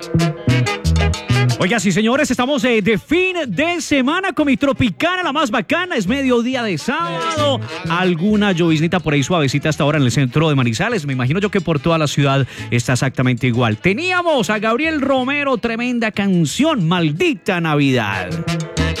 Oiga, sí, señores, estamos de fin de semana con mi Tropicana, la más bacana. Es mediodía de sábado. Alguna lloviznita por ahí suavecita hasta ahora en el centro de Manizales. Me imagino yo que por toda la ciudad está exactamente igual. Teníamos a Gabriel Romero, tremenda canción, Maldita Navidad.